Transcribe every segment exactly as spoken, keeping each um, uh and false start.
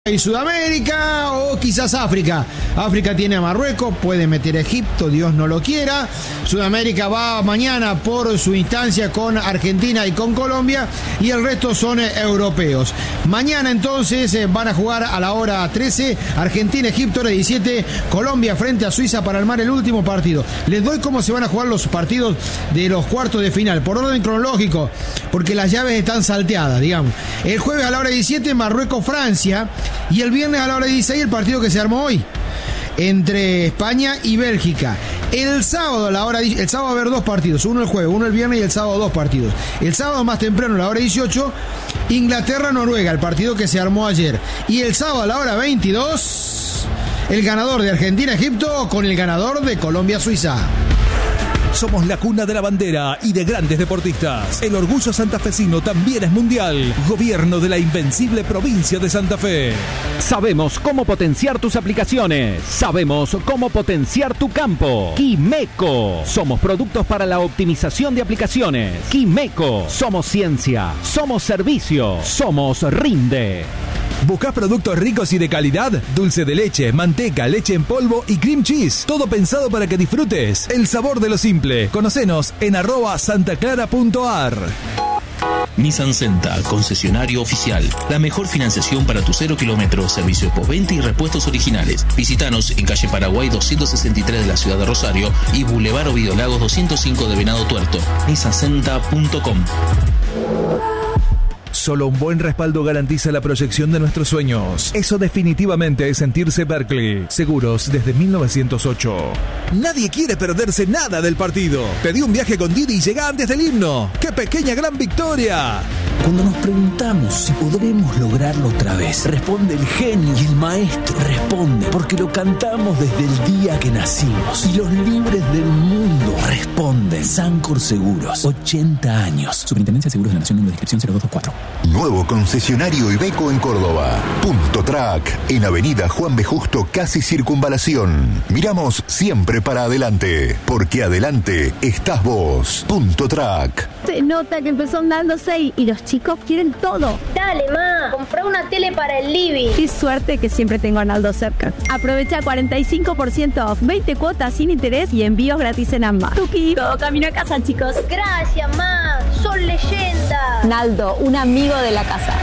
y Sudamérica o quizás África. África tiene a Marruecos, puede meter a Egipto, Dios no lo quiera. Sudamérica va mañana por su instancia con Argentina y con Colombia y el resto son eh, europeos. Mañana entonces eh, van a jugar a la hora trece Argentina, Egipto, hora diecisiete, Colombia frente a Suiza para armar el último partido. Les doy cómo se van a jugar los partidos de los cuartos de final, por orden cronológico, porque las llaves están salteadas, digamos. El jueves a la hora diecisiete, Marruecos-Francia. Y el viernes a la hora dieciséis el partido que se armó hoy entre España y Bélgica. El sábado a la hora el sábado va a haber dos partidos, uno el jueves, uno el viernes y el sábado dos partidos. El sábado más temprano a la hora dieciocho, Inglaterra-Noruega, el partido que se armó ayer. Y el sábado a la hora veintidós, el ganador de Argentina-Egipto con el ganador de Colombia-Suiza. Somos la cuna de la bandera y de grandes deportistas. El orgullo santafesino también es mundial. Gobierno de la invencible provincia de Santa Fe. Sabemos cómo potenciar tus aplicaciones. Sabemos cómo potenciar tu campo. Quimeco. Somos productos para la optimización de aplicaciones. Quimeco. Somos ciencia. Somos servicio. Somos Rinde. ¿Buscas productos ricos y de calidad? Dulce de leche, manteca, leche en polvo y cream cheese. Todo pensado para que disfrutes el sabor de lo simple. Conocenos en arroba santaclara.ar. Nissan Senta, concesionario oficial. La mejor financiación para tu cero kilómetros, servicio postventa y repuestos originales. Visítanos en calle Paraguay doscientos sesenta y tres de la ciudad de Rosario y Boulevard Ovidio Lagos doscientos cinco de Venado Tuerto. nissan senta punto com. Solo un buen respaldo garantiza la proyección de nuestros sueños. Eso definitivamente es sentirse Berkeley. Seguros desde mil novecientos ocho. Nadie quiere perderse nada del partido. Pedí un viaje con Didi y llega antes del himno. ¡Qué pequeña gran victoria! Cuando nos preguntamos si podremos lograrlo otra vez, responde el genio y el maestro. Responde porque lo cantamos desde el día que nacimos. Y los libres del mundo responden. Sancor Seguros, ochenta años. Superintendencia de Seguros de la Nación, número de inscripción cero dos dos cuatro. Nuevo concesionario Iveco en Córdoba. Punto Track, en Avenida Juan B. Justo, casi Circunvalación. Miramos siempre para adelante, porque adelante estás vos. Punto Track. Se nota que empezó andando seis y los chicos quieren todo. Dale, ma, comprá una tele para el living. Qué suerte que siempre tengo a Naldo cerca. Aprovecha cuarenta y cinco por ciento off, veinte cuotas sin interés y envíos gratis en ambas. Tuki, todo camino a casa, chicos. Gracias, ma, son leyenda. Naldo, un amigo de la casa.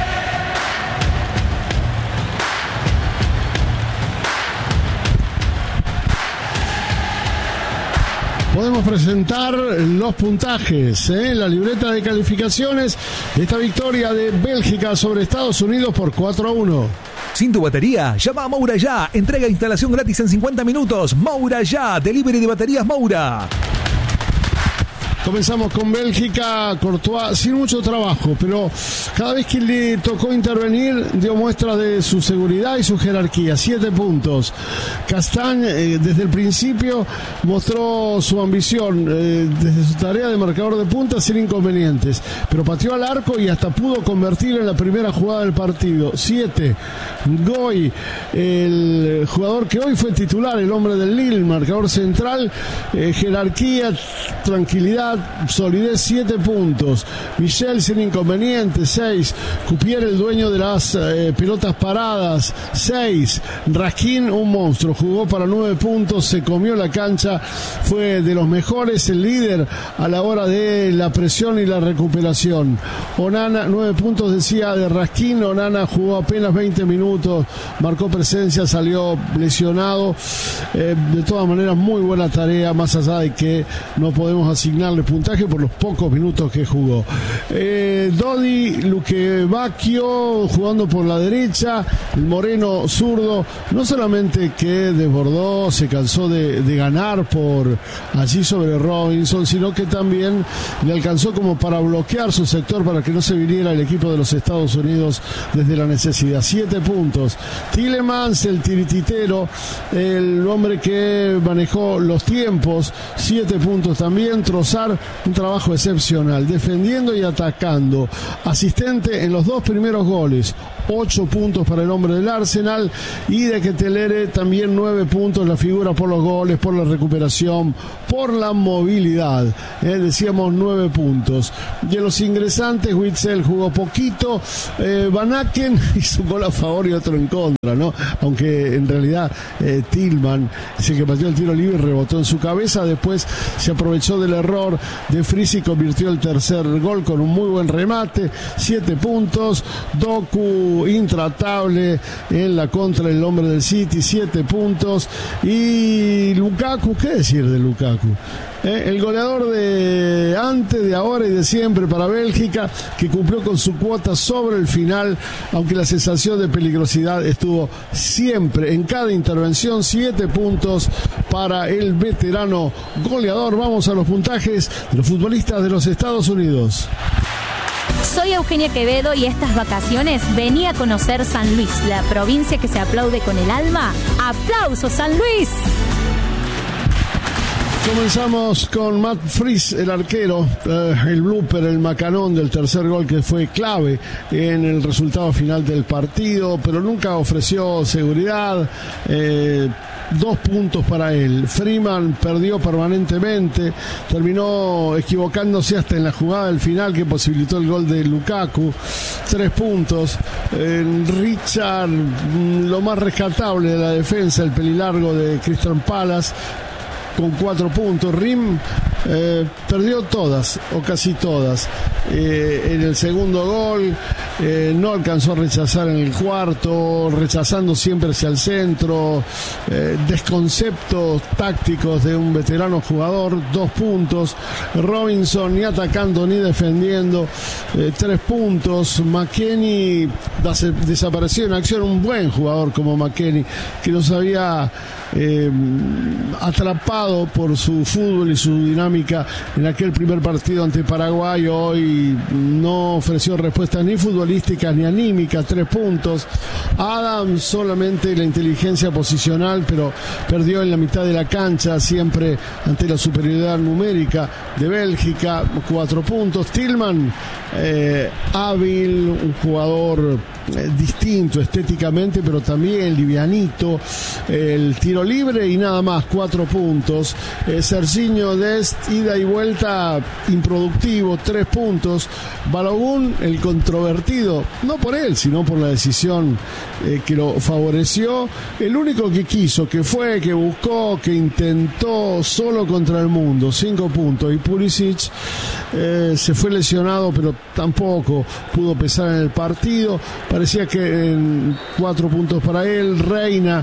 Podemos presentar los puntajes, ¿eh? La libreta de calificaciones de esta victoria de Bélgica sobre Estados Unidos por cuatro a uno. Sin tu batería, llama a Moura Ya. Entrega e instalación gratis en cincuenta minutos. Moura Ya, delivery de baterías Moura. Comenzamos con Bélgica, Courtois sin mucho trabajo, pero cada vez que le tocó intervenir dio muestra de su seguridad y su jerarquía. Siete puntos. Castagne eh, desde el principio mostró su ambición eh, desde su tarea de marcador de punta sin inconvenientes, pero pateó al arco y hasta pudo convertir en la primera jugada del partido. Siete. Goy, el jugador que hoy fue titular, el hombre del Lille, marcador central, eh, jerarquía, tranquilidad, solidez, siete puntos. Michel sin inconvenientes, seis. Cupier, el dueño de las eh, pelotas paradas, seis. Raskin, un monstruo, jugó para nueve puntos, se comió la cancha, fue de los mejores, el líder a la hora de la presión y la recuperación. Onana, nueve puntos decía de Raskin. Onana jugó apenas veinte minutos, marcó presencia, salió lesionado. Eh, de todas maneras, muy buena tarea, más allá de que no podemos asignarle puntaje por los pocos minutos que jugó. Eh, Dodi Luquevacchio jugando por la derecha, el moreno zurdo, no solamente que desbordó, se cansó de, de ganar por allí sobre Robinson, sino que también le alcanzó como para bloquear su sector para que no se viniera el equipo de los Estados Unidos desde la necesidad. Siete puntos. Tielemans, el tirititero, el hombre que manejó los tiempos, siete puntos también. Trossard Trossard, un trabajo excepcional, defendiendo y atacando, asistente en los dos primeros goles, ocho puntos para el hombre del Arsenal, y de Ketelere también nueve puntos, la figura por los goles, por la recuperación, por la movilidad, eh, decíamos nueve puntos. Y en los ingresantes, Witsel jugó poquito, eh, Van Aken hizo un gol a favor y otro en contra, ¿no? Aunque en realidad eh, Tillman es el que pateó el tiro libre y rebotó en su cabeza. Después se aprovechó del error de Fries y convirtió el tercer gol con un muy buen remate, siete puntos. Doku intratable en la contra del hombre del City, siete puntos. Y Lukaku, ¿qué decir de Lukaku? Eh, el goleador de antes, de ahora y de siempre para Bélgica, que cumplió con su cuota sobre el final, aunque la sensación de peligrosidad estuvo siempre en cada intervención. Siete puntos para el veterano goleador. Vamos a los puntajes de los futbolistas de los Estados Unidos. Soy Eugenia Quevedo y estas vacaciones vení a conocer San Luis, la provincia que se aplaude con el alma. ¡Aplausos, San Luis! Comenzamos con Matt Fries, el arquero, eh, el blooper, el macanón del tercer gol que fue clave en el resultado final del partido, pero nunca ofreció seguridad. Eh, Dos puntos para él. Freeman perdió permanentemente, terminó equivocándose hasta en la jugada del final que posibilitó el gol de Lukaku. Tres puntos. Eh, Richard, lo más rescatable de la defensa, el pelilargo de Crystal Palace, con cuatro puntos. Rim eh, perdió todas, o casi todas. Eh, en el segundo gol eh, no alcanzó a rechazar en el cuarto, rechazando siempre hacia el centro. Eh, desconceptos tácticos de un veterano jugador, dos puntos. Robinson ni atacando ni defendiendo, eh, tres puntos. McKennie desapareció en acción, un buen jugador como McKennie, que nos había eh, atrapado por su fútbol y su dinámica en aquel primer partido ante Paraguay. Hoy no ofreció respuestas ni futbolísticas ni anímicas, tres puntos. Adam solamente la inteligencia posicional, pero perdió en la mitad de la cancha, siempre ante la superioridad numérica de Bélgica, cuatro puntos. Tillman, eh, hábil, un jugador eh, distinto estéticamente, pero también livianito. El tiro libre y nada más, cuatro puntos. Eh, Serginho Dest, ida y vuelta, improductivo, tres puntos. Balogun, el controvertido, no por él, sino por la decisión eh, que lo favoreció. El único que quiso, que fue, que buscó, que intentó solo contra el mundo, cinco puntos. Y Pulisic eh, se fue lesionado, pero tampoco pudo pesar en el partido. Parecía que eh, cuatro puntos para él. Reina,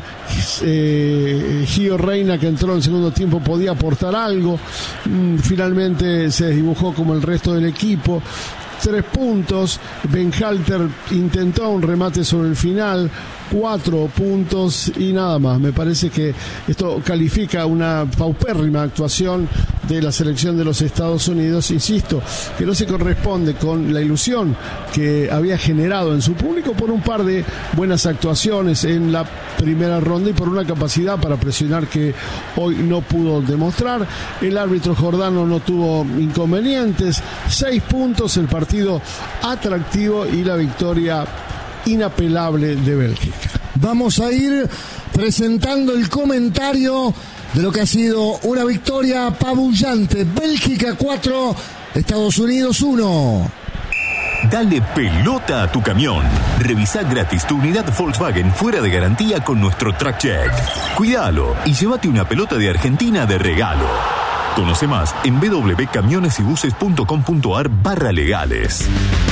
eh, Gio Reina, que entró en el segundo tiempo, podía aportar algo. Mm, finalmente se desdibujó como el resto del equipo. Tres puntos. Benhalter intentó un remate sobre el final, cuatro puntos y nada más. Me parece que esto califica una paupérrima actuación de la selección de los Estados Unidos, insisto, que no se corresponde con la ilusión que había generado en su público por un par de buenas actuaciones en la primera ronda y por una capacidad para presionar que hoy no pudo demostrar. El árbitro jordano no tuvo inconvenientes, seis puntos, el partido atractivo y la victoria inapelable de Bélgica. Vamos a ir presentando el comentario de lo que ha sido una victoria apabullante. Bélgica cuatro, Estados Unidos uno. Dale pelota a tu camión. Revisa gratis tu unidad Volkswagen fuera de garantía con nuestro Track Check. Cuídalo y llévate una pelota de Argentina de regalo. Conoce más en www.camionesybuses.com.ar barra legales.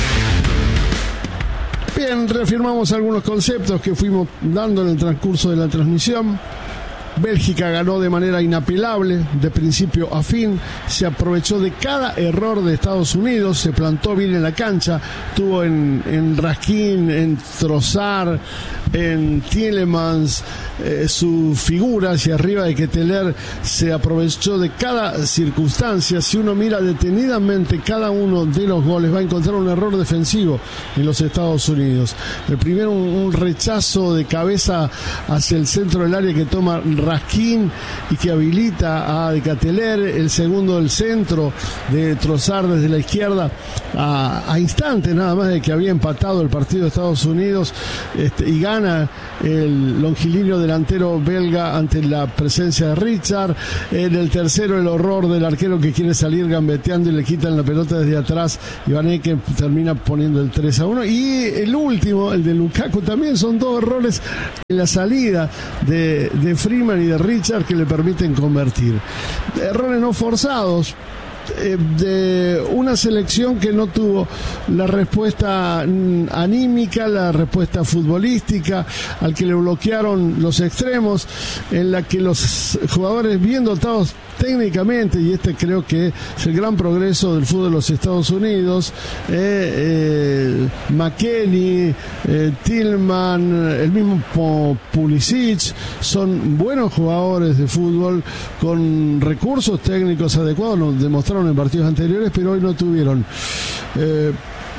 Bien, reafirmamos algunos conceptos que fuimos dando en el transcurso de la transmisión. Bélgica ganó de manera inapelable, de principio a fin, se aprovechó de cada error de Estados Unidos, se plantó bien en la cancha, tuvo en, en Raskin, en Trossard, en Tielemans, eh, su figura hacia arriba de Ketelaere se aprovechó de cada circunstancia. Si uno mira detenidamente cada uno de los goles, va a encontrar un error defensivo en los Estados Unidos. El primero, un, un rechazo de cabeza hacia el centro del área que toma Raskin y que habilita a de Ketelaere. El segundo, el centro de Trossard desde la izquierda a, a instantes nada más de que había empatado el partido de Estados Unidos, este, y gana el longilíneo delantero belga ante la presencia de Richard. En el tercero, el horror del arquero que quiere salir gambeteando y le quitan la pelota desde atrás, y Van Eyck termina poniendo el tres a uno. Y el último, el de Lukaku, también son dos errores en la salida de, de Freeman y de Richard que le permiten convertir. Errores no forzados, eh, de una selección que no tuvo la respuesta mm, anímica, la respuesta futbolística, al que le bloquearon los extremos, en la que los jugadores bien dotados técnicamente, y este creo que es el gran progreso del fútbol de los Estados Unidos, eh, eh, McKennie, eh, Tillman, el mismo Pulisic, son buenos jugadores de fútbol con recursos técnicos adecuados, lo demostraron en partidos anteriores, pero hoy no tuvieron eh,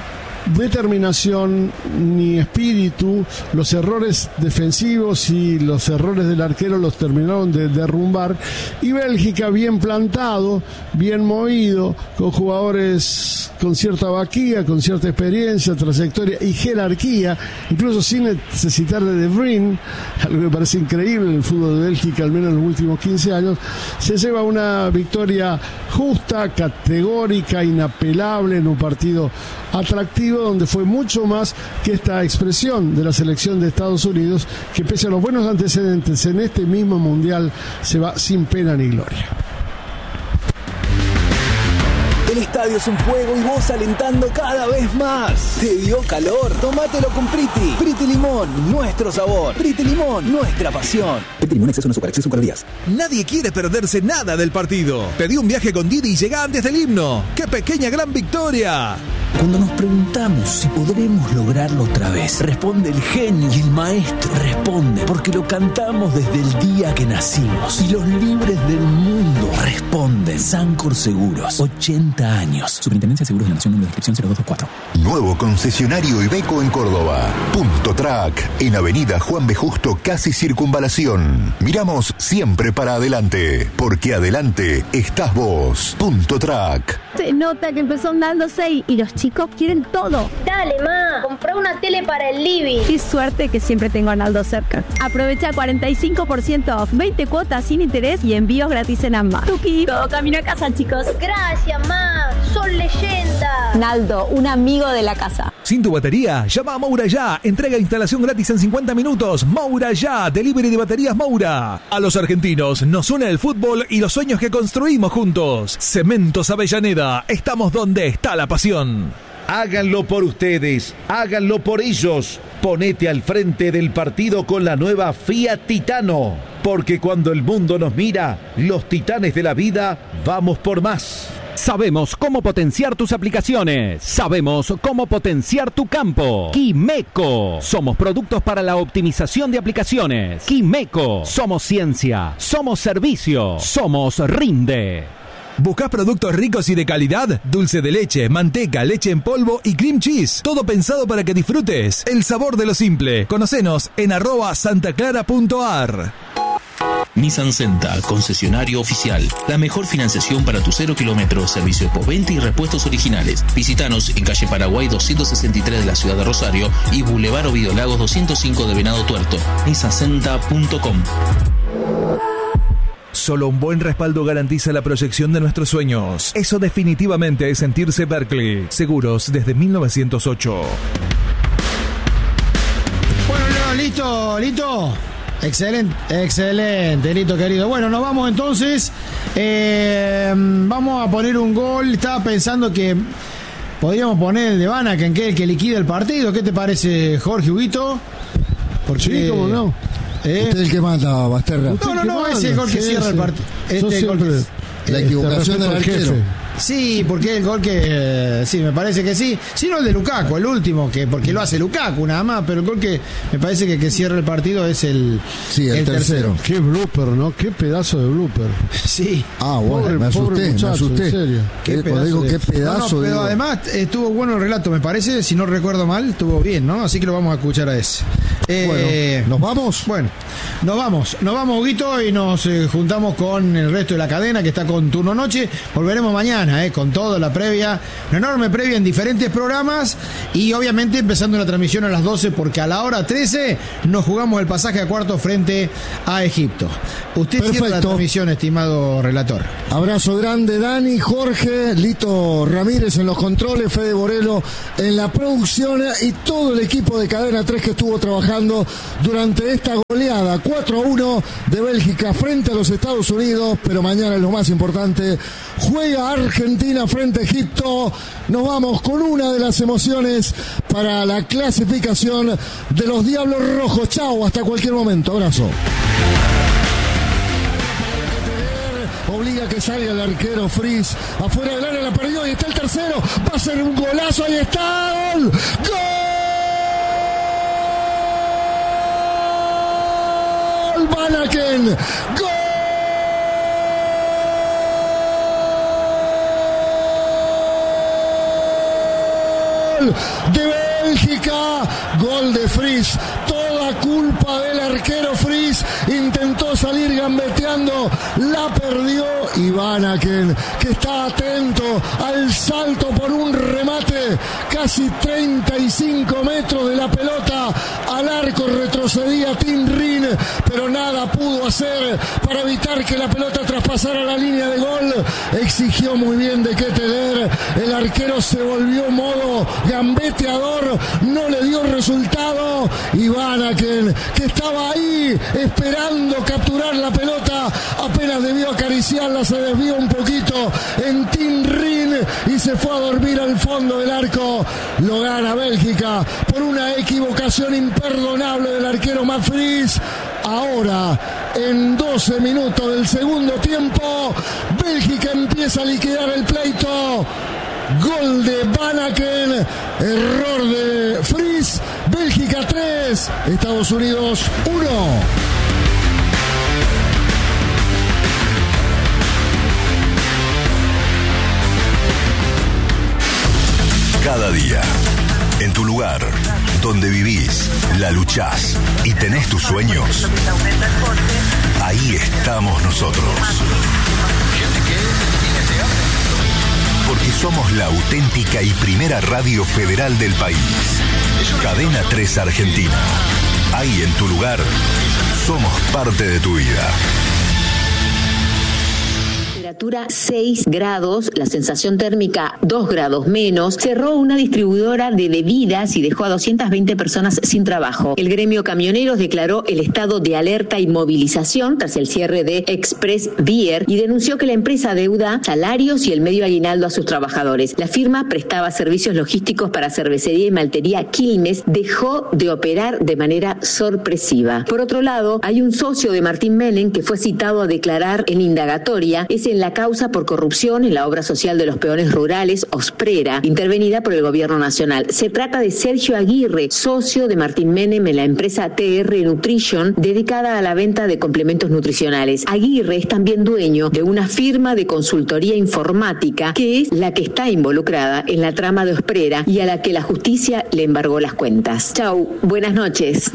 determinación ni espíritu. Los errores defensivos y los errores del arquero los terminaron de derrumbar, y Bélgica bien plantado, bien movido, con jugadores con cierta vaquía, con cierta experiencia, trayectoria y jerarquía, incluso sin necesitar de De Bruyne, algo que me parece increíble en el fútbol de Bélgica, al menos en los últimos quince años. Se lleva una victoria justa, categórica, inapelable, en un partido atractivo, donde fue mucho más que esta expresión de la selección de Estados Unidos, que pese a los buenos antecedentes en este mismo mundial, se va sin pena ni gloria. El estadio es un fuego y vos alentando cada vez más. ¿Te dio calor? Tómatelo con Priti. Priti Limón, nuestro sabor. Priti Limón, nuestra pasión. Priti Limón, exceso no azúcar, exceso calorías. Nadie quiere perderse nada del partido. Pedí un viaje con Didi y llega antes del himno. ¡Qué pequeña gran victoria! Cuando nos preguntamos si podremos lograrlo otra vez, responde el genio y el maestro. Responde porque lo cantamos desde el día que nacimos. Y los libres del mundo responden. Sancor Seguros, ochenta años. Superintendencia de Seguros de la Nación, número de inscripción cero dos dos cuatro. Nuevo concesionario Iveco en Córdoba. Punto Track, en Avenida Juan B. Justo, casi Circunvalación. Miramos siempre para adelante, porque adelante estás vos. Punto Track. Se nota que empezó andándose y, y los chicos quieren todo. Dale, ma, comprá una tele para el living. Qué suerte que siempre tengo a Naldo cerca. Aprovecha cuarenta y cinco por ciento off, veinte cuotas sin interés y envíos gratis en Amba. Tuki, todo camino a casa, chicos. Gracias, ma, son leyenda. Naldo, un amigo de la casa. Sin tu batería, llama a Moura Ya. Entrega e instalación gratis en cincuenta minutos. Moura Ya, delivery de baterías Moura. A los argentinos nos une el fútbol y los sueños que construimos juntos. Cementos Avellaneda, estamos donde está la pasión. Háganlo por ustedes, háganlo por ellos. Ponete al frente del partido con la nueva Fiat Titano, porque cuando el mundo nos mira, los titanes de la vida, vamos por más. Sabemos cómo potenciar tus aplicaciones. Sabemos cómo potenciar tu campo. Quimeco. Somos productos para la optimización de aplicaciones. Quimeco. Somos ciencia. Somos servicio. Somos Rinde. ¿Buscás productos ricos y de calidad? Dulce de leche, manteca, leche en polvo y cream cheese. Todo pensado para que disfrutes el sabor de lo simple. Conocenos en arroba santaclara.ar. Nissan Senta, concesionario oficial. La mejor financiación para tu cero kilómetros, servicio postventa y repuestos originales. Visítanos en calle Paraguay doscientos sesenta y tres de la ciudad de Rosario y Boulevard Ovidio Lagos doscientos cinco de Venado Tuerto. nissan senta punto com. Solo un buen respaldo garantiza la proyección de nuestros sueños. Eso definitivamente es sentirse Berkeley. Seguros desde mil novecientos ocho. Bueno, no, listo, listo. Excelente, excelente, Lito querido. Bueno, nos vamos entonces. Eh, vamos a poner un gol. Estaba pensando que podríamos poner el de Vanaken, que es el que liquida el partido. ¿Qué te parece, Jorge Huguito? Porque, sí, cómo no. ¿Eh? Usted es el que manda, Basterra. No, no, no, ese es el gol que sí, cierra sí. el partido. Este Yo es el gol siempre, que... la equivocación del arquero. Sí, porque el gol que... Eh, sí, me parece que sí. Si no el de Lukaku, el último, que porque lo hace Lukaku nada más, pero el gol que me parece que, que cierra el partido es el, sí, el, el tercero. tercero. Qué blooper, ¿no? Qué pedazo de blooper. Sí. Ah, bueno, pobre, me asusté, muchacho, me asusté. En serio. Qué pedazo, digo, de... qué pedazo no, no, pero digo. además estuvo bueno el relato, me parece, si no recuerdo mal, estuvo bien, ¿no? Así que lo vamos a escuchar a ese. Eh, bueno, ¿nos vamos? Bueno, nos vamos, nos vamos, Huguito, y nos eh, juntamos con el resto de la cadena que está con Turno Noche. Volveremos mañana, eh, con toda la previa, una enorme previa en diferentes programas y obviamente empezando la transmisión a las doce porque a la hora trece nos jugamos el pasaje a cuarto frente a Egipto. Usted Perfecto. Cierra la transmisión, estimado relator. Abrazo grande, Dani, Jorge, Lito Ramírez en los controles, Fede Borelo en la producción y todo el equipo de Cadena tres que estuvo trabajando durante esta goleada cuatro a uno de Bélgica frente a los Estados Unidos, pero mañana es lo más importante, juega Argentina frente a Egipto. Nos vamos con una de las emociones para la clasificación de los Diablos Rojos. Chau, hasta cualquier momento, abrazo. Obliga que salga el arquero Fries, afuera del área, la perdió y está el tercero, va a ser un golazo, ahí está, gol, gol, Vanaken, gol de Bélgica, gol de Fries, toda culpa del arquero Fries, intentó salir gambeteando, la perdió y Vanaken, que está atento al salto por un remate, casi treinta y cinco metros de la pelota al arco, retrocedía Tim Rin, pero nada pudo hacer para evitar que la pelota traspasara la línea de gol, exigió muy bien de Ketelaere, el arquero se volvió modo gambeteador, no le dio resultado y Vanaken, que estaba ahí esperando capturar la pelota, apenas debió acariciarla, se desvió un poquito en Tim Rin y se fue a dormir al fondo del arco. Lo gana Bélgica por una equivocación imperdonable del arquero Mats Fries. Ahora, en doce minutos del segundo tiempo, Bélgica empieza a liquidar el pleito. Gol de Vanaken, error de Fries, Bélgica tres, Estados Unidos uno. Cada día, en tu lugar, donde vivís, la luchás y tenés tus sueños, ahí estamos nosotros. Porque somos la auténtica y primera radio federal del país. Cadena tres Argentina. Ahí en tu lugar, somos parte de tu vida. Temperatura seis grados, la sensación térmica dos grados menos. Cerró una distribuidora de bebidas y dejó a doscientas veinte personas sin trabajo. El gremio camioneros declaró el estado de alerta y movilización tras el cierre de Express Beer y denunció que la empresa adeuda salarios y el medio aguinaldo a sus trabajadores. La firma prestaba servicios logísticos para cervecería y maltería Quilmes, dejó de operar de manera sorpresiva. Por otro lado, hay un socio de Martín Menem que fue citado a declarar en indagatoria, es en la causa por corrupción en la obra social de los peones rurales Osprera, intervenida por el gobierno nacional. Se trata de Sergio Aguirre, socio de Martín Menem en la empresa T R Nutrition, dedicada a la venta de complementos nutricionales. Aguirre es también dueño de una firma de consultoría informática que es la que está involucrada en la trama de Osprera y a la que la justicia le embargó las cuentas. Chau, buenas noches.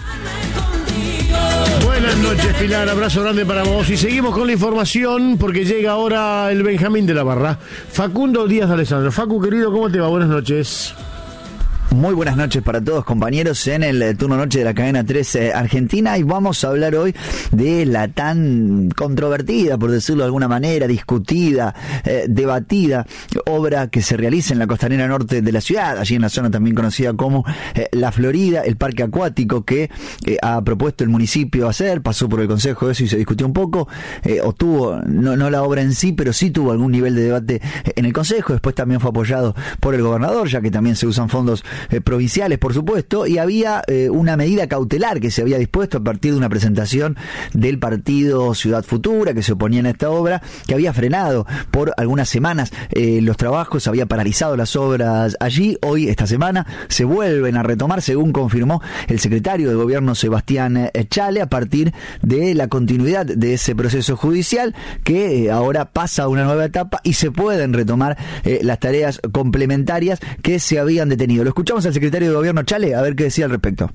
Buenas noches, Pilar, abrazo grande para vos y seguimos con la información porque llega ahora el Benjamín de la Barra, Facundo Díaz de Alessandro. Facu, querido, ¿cómo te va? Buenas noches. Muy buenas noches para todos, compañeros, en el turno noche de la cadena tres eh, Argentina, y vamos a hablar hoy de la tan controvertida, por decirlo de alguna manera, discutida, eh, debatida obra que se realiza en la costanera norte de la ciudad, allí en la zona también conocida como eh, La Florida, el parque acuático que eh, ha propuesto el municipio hacer, pasó por el consejo de eso y se discutió un poco, eh, o tuvo, no, no la obra en sí, pero sí tuvo algún nivel de debate en el consejo, después también fue apoyado por el gobernador, ya que también se usan fondos eh, provinciales, por supuesto, y había eh, una medida cautelar que se había dispuesto a partir de una presentación del partido Ciudad Futura, que se oponía a esta obra, que había frenado por algunas semanas eh, los trabajos, había paralizado las obras allí. Hoy, esta semana, se vuelven a retomar, según confirmó el secretario de Gobierno Sebastián Chale, a partir de la continuidad de ese proceso judicial, que eh, ahora pasa a una nueva etapa y se pueden retomar eh, las tareas complementarias que se habían detenido. Lo escuchamos al secretario de Gobierno Chale a ver qué decía al respecto.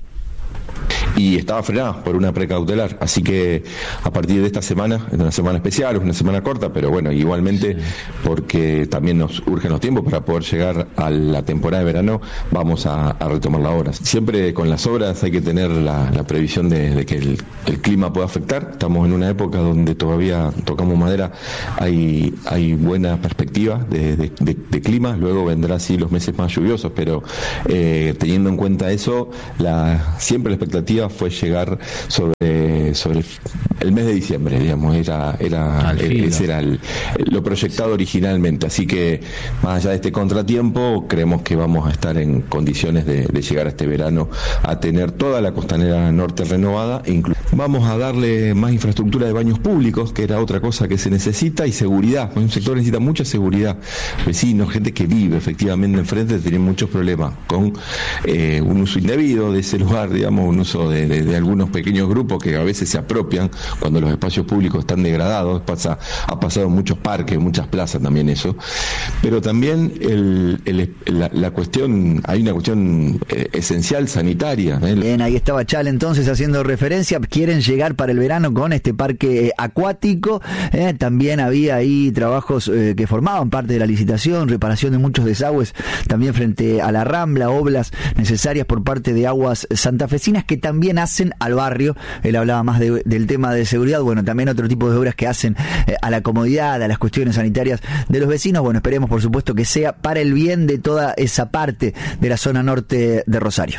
Y estaba frenada por una precautelar, así que a partir de esta semana, es una semana especial, es una semana corta, pero bueno, igualmente sí, porque también nos urgen los tiempos para poder llegar a la temporada de verano, vamos a, a retomar la obra. Siempre con las obras hay que tener la, la previsión de, de que el, el clima pueda afectar. Estamos en una época donde todavía, tocamos madera, hay, hay buena perspectiva de, de, de, de clima, luego vendrá así los meses más lluviosos, pero eh, teniendo en cuenta eso, la, siempre la expectativa fue llegar sobre sobre el mes de diciembre, digamos, era era ese era el, lo proyectado originalmente, así que más allá de este contratiempo creemos que vamos a estar en condiciones de, de llegar a este verano a tener toda la costanera norte renovada, e incluso vamos a darle más infraestructura de baños públicos, que era otra cosa que se necesita, y seguridad. Un sector necesita mucha seguridad, vecinos, gente que vive efectivamente enfrente, tienen muchos problemas con eh, un uso indebido de ese lugar, digamos, un uso de, de, de algunos pequeños grupos que a veces se apropian cuando los espacios públicos están degradados. Pasa, ha pasado en muchos parques, en muchas plazas también eso, pero también el, el, la, la cuestión, hay una cuestión eh, esencial sanitaria. ¿eh? Bien, ahí estaba Chale entonces haciendo referencia. Quieren llegar para el verano con este parque acuático. Eh, también había ahí trabajos eh, que formaban parte de la licitación, reparación de muchos desagües también frente a la Rambla, obras necesarias por parte de Aguas Santafesinas que también hacen al barrio. Él hablaba más de, del tema de seguridad, bueno, también otro tipo de obras que hacen eh, a la comodidad, a las cuestiones sanitarias de los vecinos. Bueno, esperemos por supuesto que sea para el bien de toda esa parte de la zona norte de Rosario.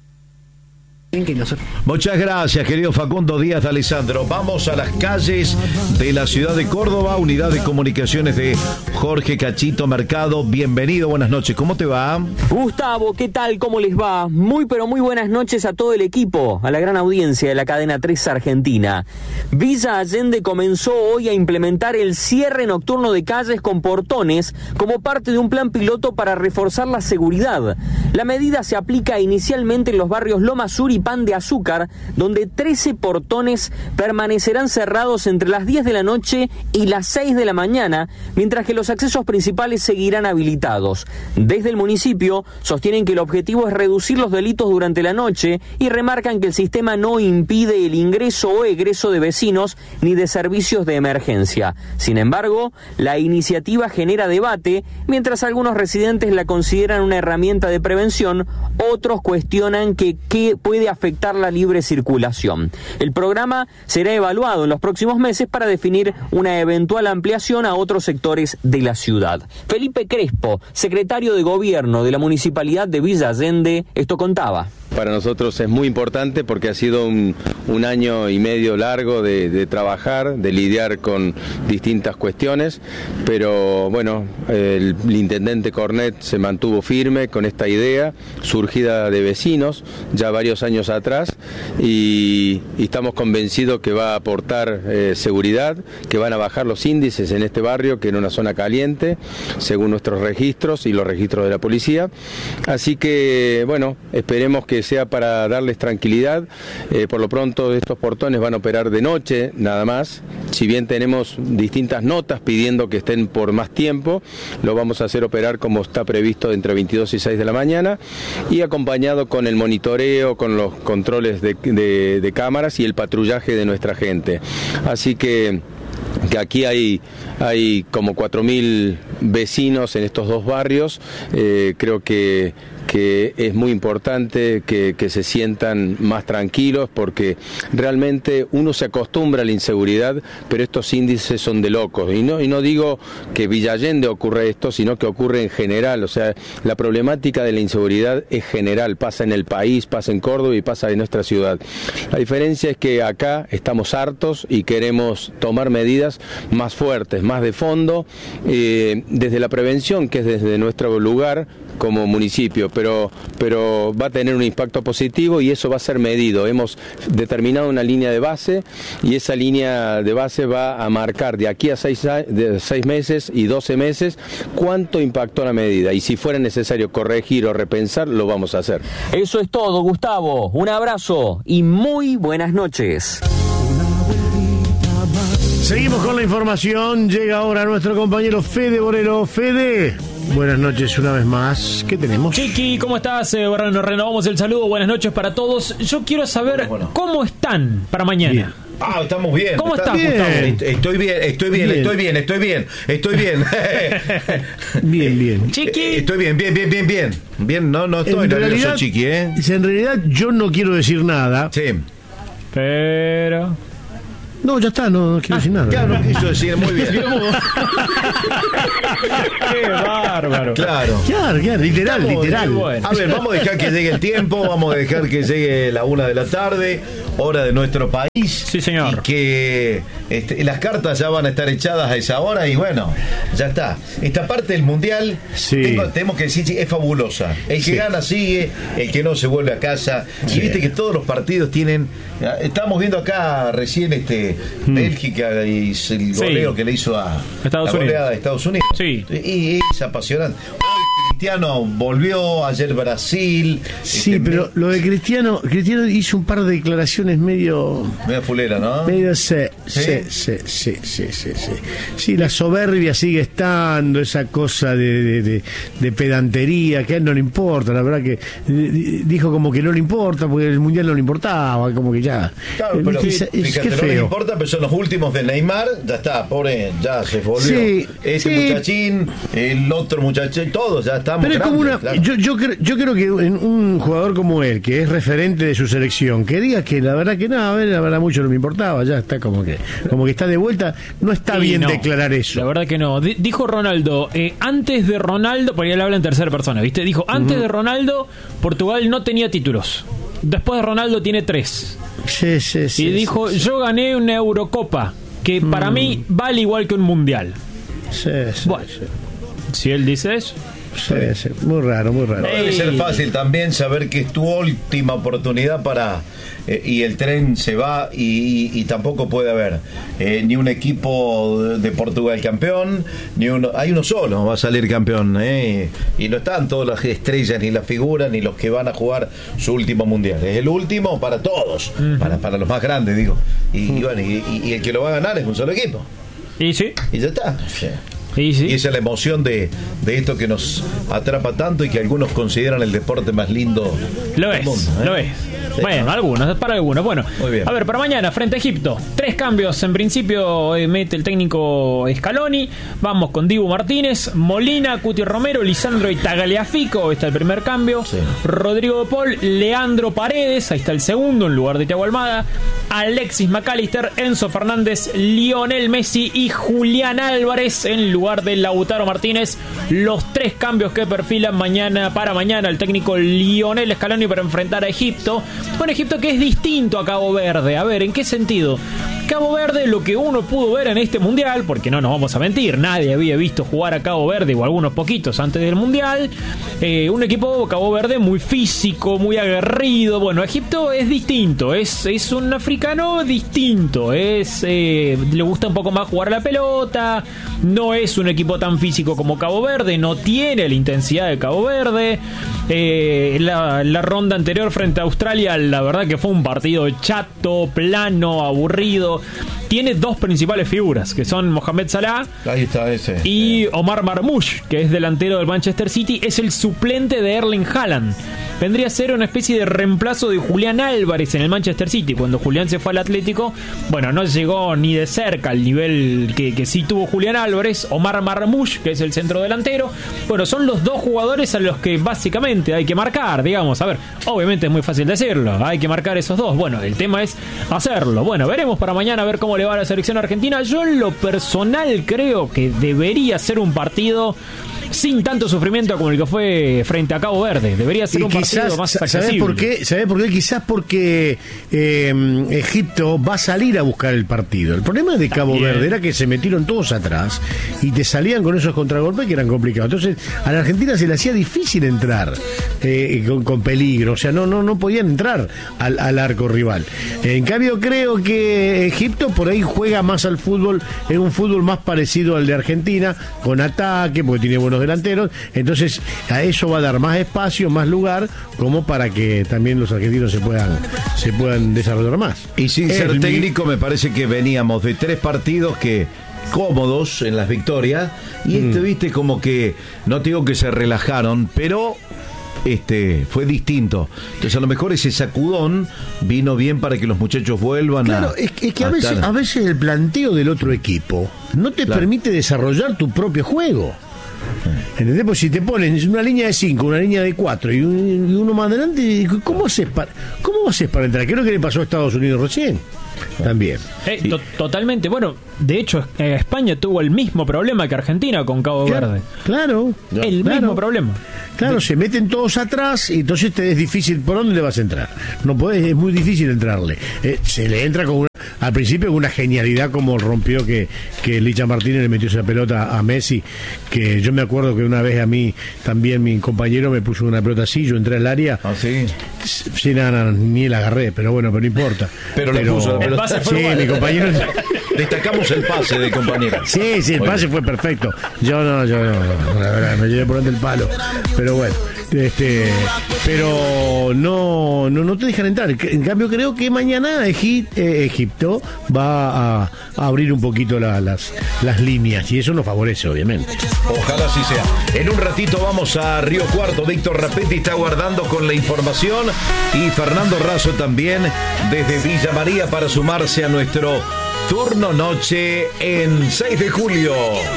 Muchas gracias, querido Facundo Díaz de Alessandro. Vamos a las calles de la ciudad de Córdoba, unidad de comunicaciones de Jorge Cachito Mercado. Bienvenido, buenas noches, ¿cómo te va? Gustavo, ¿qué tal? ¿Cómo les va? Muy pero muy buenas noches a todo el equipo, a la gran audiencia de la cadena tres Argentina. Villa Allende comenzó hoy a implementar el cierre nocturno de calles con portones como parte de un plan piloto para reforzar la seguridad. La medida se aplica inicialmente en los barrios Loma Sur y Pan de Azúcar, donde trece portones permanecerán cerrados entre las diez de la noche y las seis de la mañana, mientras que los accesos principales seguirán habilitados. Desde el municipio sostienen que el objetivo es reducir los delitos durante la noche y remarcan que el sistema no impide el ingreso o egreso de vecinos ni de servicios de emergencia. Sin embargo, la iniciativa genera debate, mientras algunos residentes la consideran una herramienta de prevención, otros cuestionan que qué puede afectar la libre circulación. El programa será evaluado en los próximos meses para definir una eventual ampliación a otros sectores de la ciudad. Felipe Crespo, secretario de Gobierno de la Municipalidad de Villa Allende, esto contaba. Para nosotros es muy importante porque ha sido un, un año y medio largo de, de trabajar, de lidiar con distintas cuestiones, pero bueno, el, el intendente Cornet se mantuvo firme con esta idea, surgida de vecinos ya varios años atrás, y, y estamos convencidos que va a aportar eh, seguridad, que van a bajar los índices en este barrio, que era una zona caliente, según nuestros registros y los registros de la policía. Así que, bueno, esperemos que sea para darles tranquilidad. Eh, por lo pronto estos portones van a operar de noche nada más, si bien tenemos distintas notas pidiendo que estén por más tiempo, lo vamos a hacer operar como está previsto entre veintidós y seis de la mañana, y acompañado con el monitoreo, con los controles de, de, de cámaras y el patrullaje de nuestra gente. Así que que aquí hay, hay como cuatro mil vecinos en estos dos barrios. Eh, creo que que es muy importante que, que se sientan más tranquilos, porque realmente uno se acostumbra a la inseguridad, pero estos índices son de locos. Y no, y no digo que Villa Allende ocurre esto, sino que ocurre en general. O sea, la problemática de la inseguridad es general, pasa en el país, pasa en Córdoba y pasa en nuestra ciudad. La diferencia es que acá estamos hartos y queremos tomar medidas más fuertes, más de fondo, eh, desde la prevención, que es desde nuestro lugar, como municipio, pero, pero va a tener un impacto positivo y eso va a ser medido. Hemos determinado una línea de base y esa línea de base va a marcar de aquí a seis, de seis meses y doce meses cuánto impactó la medida y si fuera necesario corregir o repensar, lo vamos a hacer. Eso es todo, Gustavo. Un abrazo y muy buenas noches. Seguimos con la información. Llega ahora nuestro compañero Fede Borelo. Fede, buenas noches una vez más. ¿Qué tenemos? Chiqui, ¿cómo estás? Eh, bueno, nos renovamos el saludo. Buenas noches para todos. Yo quiero saber bueno, bueno. cómo están para mañana. Bien. Ah, estamos bien. ¿Cómo estás, Gustavo? Estoy bien, estoy bien, bien, estoy bien, estoy bien, estoy bien. Bien, bien. Chiqui. Estoy bien, bien, bien, bien, bien. Bien, no, no estoy en nervioso, realidad, Chiqui, ¿eh? En realidad yo no quiero decir nada. Sí. Pero... No, ya está, no, no quiero ah, decir nada. Claro, no quiso decir, muy bien. Qué bárbaro. Claro. Claro, claro, literal, Estamos, literal. Bueno. A ver, vamos a dejar que llegue el tiempo, vamos a dejar que llegue la una de la tarde, hora de nuestro país. Sí, señor. Y que este, las cartas ya van a estar echadas a esa hora y bueno, ya está. Esta parte del Mundial, sí. tengo, tenemos que decir, es fabulosa. El que sí. gana sigue, el que no se vuelve a casa. Sí. Y viste que todos los partidos tienen... Estamos viendo acá recién este hmm. Bélgica y el goleo sí. que le hizo a Estados la Unidos. goleada de Estados Unidos. Sí. Y es apasionante. Hoy Cristiano volvió, ayer Brasil. Sí, este, pero me... lo de Cristiano, Cristiano hizo un par de declaraciones medio... Medio fulera, ¿no? Medio sí, sí, sí, sí, sí, sí, sí. Sí, la soberbia sigue estando, esa cosa de, de, de, de pedantería, que a él no le importa, la verdad que dijo como que no le importa, porque el Mundial no le importaba, como que ya... Claro, pero es, es, fíjate, es no le importa, pero son los últimos de Neymar, ya está, pobre, ya se volvió. Sí, Ese sí. muchachín, el otro muchacho, todos ya estamos pero es grandes, como una, claro. yo, yo, creo, yo creo que en un jugador como él, que es referente de su selección, que diga que la verdad que no, a ver, la verdad mucho no me importaba, ya está como que como que está de vuelta, no está sí, bien no, declarar eso. La verdad que no. D- dijo Ronaldo, eh, antes de Ronaldo, porque él habla en tercera persona, ¿viste? Dijo, antes uh-huh. de Ronaldo, Portugal no tenía títulos. Después de Ronaldo tiene tres. Sí, sí, sí. Y dijo, sí, sí. yo gané una Eurocopa, que mm. para mí vale igual que un Mundial. Sí, sí, bueno, sí. Si él dice eso. Sí, sí. Muy raro, muy raro. No debe ser fácil también saber que es tu última oportunidad para eh, y el tren se va y, y, y tampoco puede haber eh, ni un equipo de Portugal campeón, ni uno, hay uno solo va a salir campeón eh, y no están todas las estrellas ni las figuras ni los que van a jugar su último mundial, es el último para todos, uh-huh. para, para los más grandes digo y, uh-huh. y bueno y, y el que lo va a ganar es un solo equipo y sí y ya está. Sí. Sí, sí. Y esa es la emoción de, de esto que nos atrapa tanto y que algunos consideran el deporte más lindo lo del es, mundo, ¿eh? Lo es. Sí, bueno, ¿no? algunos, para algunos. Bueno, muy bien. A ver, para mañana, frente a Egipto, tres cambios. En principio eh, mete el técnico Scaloni. Vamos con Dibu Martínez, Molina, Cuti Romero, Lisandro y Tagliafico. Ahí está el primer cambio. Sí. Rodrigo de Paul, Leandro Paredes. Ahí está el segundo en lugar de Thiago Almada. Alexis McAllister, Enzo Fernández, Lionel Messi y Julián Álvarez en lugar de Lautaro Martínez. Los tres cambios que perfilan mañana para mañana el técnico Lionel Scaloni para enfrentar a Egipto. Bueno, Egipto que es distinto a Cabo Verde. A ver, ¿en qué sentido? Cabo Verde, lo que uno pudo ver en este mundial, porque no nos vamos a mentir, nadie había visto jugar a Cabo Verde o algunos poquitos antes del mundial. Eh, un equipo Cabo Verde muy físico, muy aguerrido. Bueno, Egipto es distinto, es, es un africano distinto, es eh, le gusta un poco más jugar a la pelota, no es un equipo tan físico como Cabo Verde, no tiene la intensidad de Cabo Verde. Eh, la, la ronda anterior frente a Australia, la verdad que fue un partido chato, plano, aburrido. Tiene dos principales figuras, que son Mohamed Salah Ahí está ese. y Omar Marmoush, que es delantero del Manchester City, es el suplente de Erling Haaland. Vendría a ser una especie de reemplazo de Julián Álvarez en el Manchester City. Cuando Julián se fue al Atlético, bueno, no llegó ni de cerca al nivel que, que sí tuvo Julián Álvarez. Omar Marmoush, que es el centro delantero. Bueno, son los dos jugadores a los que básicamente hay que marcar, digamos. A ver, obviamente es muy fácil decirlo, hay que marcar esos dos. Bueno, el tema es hacerlo. Bueno, veremos para mañana a ver cómo le va a la selección argentina. Yo en lo personal creo que debería ser un partido sin tanto sufrimiento como el que fue frente a Cabo Verde. Debería ser y un quizás, partido más ¿sabés accesible. por qué? ¿Sabés por qué? Quizás porque eh, Egipto va a salir a buscar el partido. El problema de Cabo También. Verde era que se metieron todos atrás y te salían con esos contragolpes que eran complicados. Entonces, a la Argentina se le hacía difícil entrar eh, con, con peligro. O sea, no, no, no podían entrar al, al arco rival. En cambio, creo que Egipto por ahí juega más al fútbol, es un fútbol más parecido al de Argentina, con ataque, porque tiene buenos delanteros. Entonces, a eso va a dar más espacio, más lugar, como para que también los argentinos se puedan, se puedan desarrollar más. Y sin ser El- técnico, me parece que veníamos de tres partidos que cómodos en las victorias y este, viste, como que no te digo que se relajaron, pero este fue distinto. Entonces a lo mejor ese sacudón vino bien para que los muchachos vuelvan Claro, a es, es que a a veces, estar. a veces el planteo del otro equipo no te Claro. permite desarrollar tu propio juego. ¿Entendés? Pues si te ponen una línea de cinco, una línea de cuatro y, un- y uno más adelante, ¿cómo haces para, cómo haces para entrar? ¿Qué es lo que le pasó a Estados Unidos recién? También. Eh, to- totalmente. Bueno, de hecho, eh, España tuvo el mismo problema que Argentina con Cabo Claro, Verde. Claro. El claro. mismo problema. Claro, se meten todos atrás y entonces te es difícil. ¿Por dónde le vas a entrar? No podés, es muy difícil entrarle. Eh, se le entra con una, al principio con una genialidad como rompió que, que Licha Martínez le metió esa pelota a Messi, que yo me acuerdo que una vez a mí también mi compañero me puso una pelota así, yo entré al área. Ah, sí. Sí, nada, nada, ni la agarré, pero bueno, pero no importa. Pero le puso la pelota. El pase fue Sí, igual. mi compañero. Destacamos el pase de compañero. Sí, sí, el Muy pase bien. fue perfecto. Yo no, yo no, no, la verdad, me llevé por delante el palo. Pero bueno, este, pero no, no, no te dejan entrar. En cambio, creo que mañana Egi- eh, Egipto va a, a abrir un poquito la- las, las líneas y eso nos favorece, obviamente. Ojalá así sea. En un ratito vamos a Río Cuarto. Víctor Rapetti está guardando con la información y Fernando Razo también desde Villa María para sumarse a nuestro turno noche en seis de julio.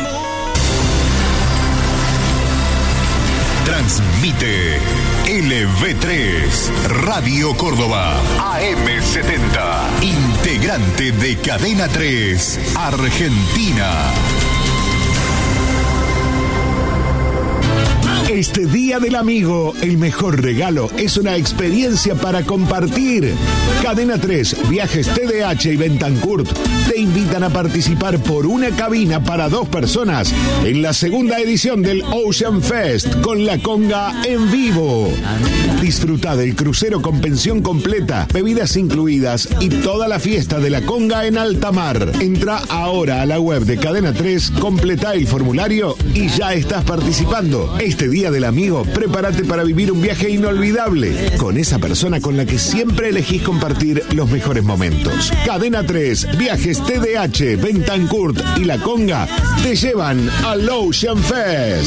Transmite L V tres Radio Córdoba A M setenta, integrante de Cadena tres Argentina. Este Día del Amigo, el mejor regalo es una experiencia para compartir. Cadena tres, Viajes T D H y Bentancurt te invitan a participar por una cabina para dos personas en la segunda edición del Ocean Fest con la conga en vivo. Disfruta del crucero con pensión completa, bebidas incluidas y toda la fiesta de la conga en alta mar. Entra ahora a la web de Cadena tres, completa el formulario y ya estás participando. Este Día del Amigo, prepárate para vivir un viaje inolvidable con esa persona con la que siempre elegís compartir los mejores momentos. Cadena tres, Viajes T D H, Bentancurt y La Conga te llevan al Ocean Fest.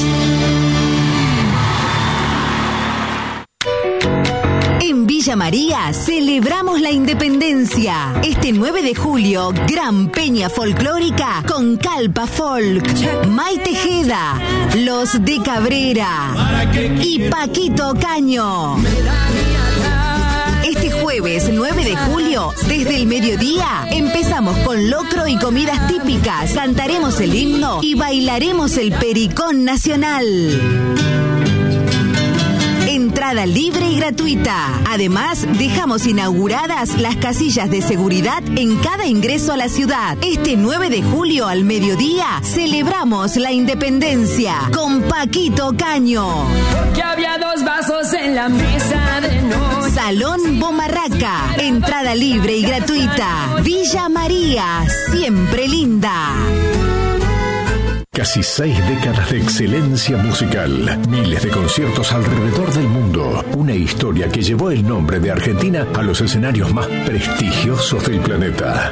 En Villa María celebramos la independencia. Este nueve de julio, gran peña folclórica con Calpa Folk, May Tejeda, Los de Cabrera y Paquito Caño. Este jueves nueve de julio, desde el mediodía, empezamos con locro y comidas típicas, cantaremos el himno y bailaremos el pericón nacional. Entrada libre y gratuita. Además, dejamos inauguradas las casillas de seguridad en cada ingreso a la ciudad. Este nueve de julio al mediodía celebramos la independencia con Paquito Caño. Que había dos vasos en la mesa de noche. Salón Bomarraca. Entrada libre y gratuita. Villa María, siempre linda. Casi seis décadas de excelencia musical, miles de conciertos alrededor del mundo, una historia que llevó el nombre de Argentina a los escenarios más prestigiosos del planeta.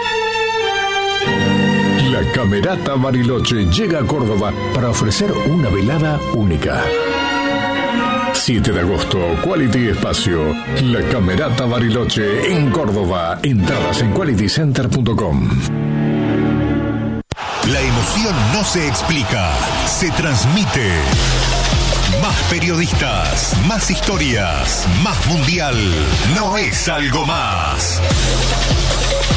La Camerata Bariloche llega a Córdoba para ofrecer una velada única. siete de agosto, Quality Espacio, La Camerata Bariloche en Córdoba. Entradas en quality center punto com. La emoción no se explica, se transmite. Más periodistas, más historias, más mundial. No es algo más.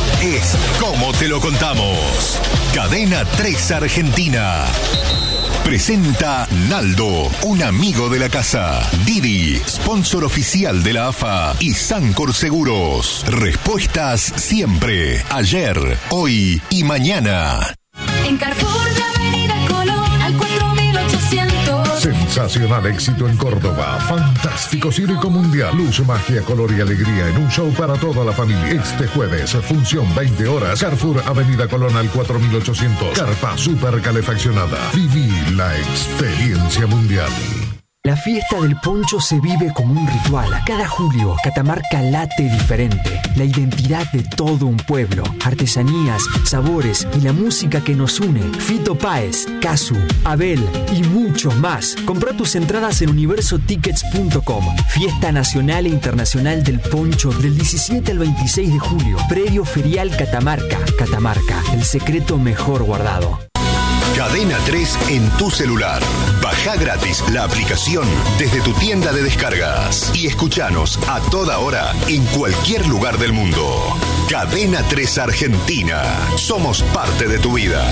Es como te lo contamos. Cadena tres Argentina Presenta Naldo, un amigo de la casa. Didi, sponsor oficial de la A F A. Y Sancor Seguros. Respuestas siempre. Ayer, hoy y mañana. En Carrefour de Avenida Colón al cuatro mil ochocientos. Sensacional éxito en Córdoba. Fantástico circo mundial. Luz, magia, color y alegría en un show para toda la familia. Este jueves, función veinte horas. Carrefour Avenida Colón al cuatro mil ochocientos. Carpa super calefaccionada. Viví la experiencia mundial. La fiesta del poncho se vive como un ritual. Cada julio, Catamarca late diferente. La identidad de todo un pueblo. Artesanías, sabores y la música que nos une. Fito Páez, Casu, Abel y muchos más. Compra tus entradas en universo tickets punto com. Fiesta nacional e internacional del poncho del diecisiete al veintiséis de julio. Predio Ferial Catamarca. Catamarca, el secreto mejor guardado. Cadena tres en tu celular. Baja gratis la aplicación desde tu tienda de descargas y escuchanos a toda hora en cualquier lugar del mundo. Cadena tres Argentina. Somos parte de tu vida.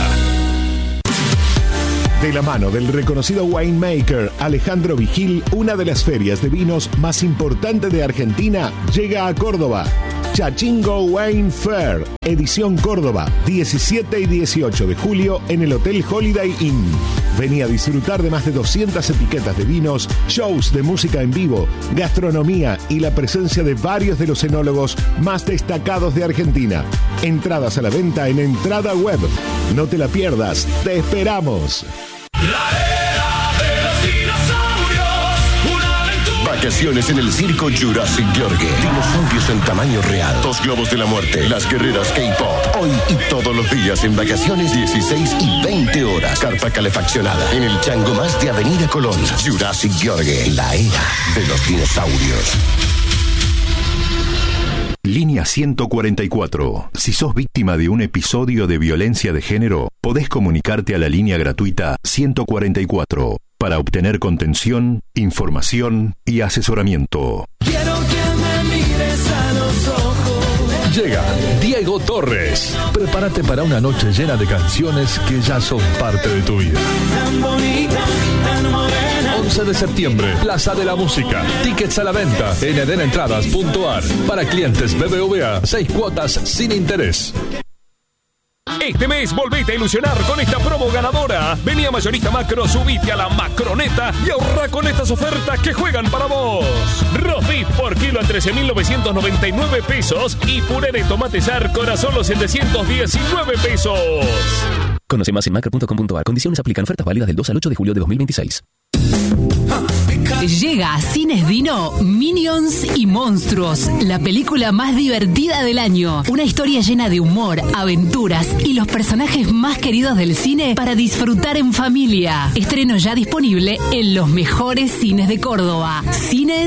De la mano del reconocido winemaker Alejandro Vigil, una de las ferias de vinos más importantes de Argentina llega a Córdoba. Chachingo Wine Fair, edición Córdoba, diecisiete y dieciocho de julio en el Hotel Holiday Inn. Vení a disfrutar de más de doscientas etiquetas de vinos, shows de música en vivo, gastronomía y la presencia de varios de los enólogos más destacados de Argentina. Entradas a la venta en Entrada Web. No te la pierdas, te esperamos. Vacaciones en el circo Jurassic Yorgue. Dinosaurios en tamaño real. Dos globos de la muerte. Las guerreras K-pop. Hoy y todos los días en vacaciones dieciséis y veinte horas. Carpa calefaccionada. En el Chango Más de Avenida Colón. Jurassic Yorgue. La era de los dinosaurios. Línea ciento cuarenta y cuatro. Si sos víctima de un episodio de violencia de género, podés comunicarte a la línea gratuita ciento cuarenta y cuatro para obtener contención, información y asesoramiento. Quiero que me mires a los ojos. Llega Diego Torres. Prepárate para una noche llena de canciones que ya son parte de tu vida. Tan bonita, tan morena. once de septiembre, Plaza de la Música. Tickets a la venta en eden entradas punto a r. Para clientes B B V A, seis cuotas sin interés. Este mes volvete a ilusionar con esta promo ganadora. Vení a Mayorista Macro, subite a la Macroneta y ahorra con estas ofertas que juegan para vos. Roast beef por kilo a trece mil novecientos noventa y nueve pesos y puré de tomate Sarcor a solo setecientos diecinueve pesos. Conoce más en macro punto com punto a r. Condiciones aplican. Ofertas válidas del dos al ocho de julio de dos mil veintiséis. Llega a Cines Dino Minions y Monstruos, la película más divertida del año. Una historia llena de humor, aventuras y los personajes más queridos del cine para disfrutar en familia. Estreno ya disponible en los mejores cines de Córdoba. Cines